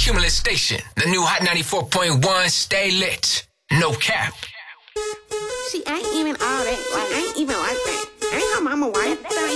Cumulus Station, the new Hot 94.1, stay lit. No cap. She ain't even all that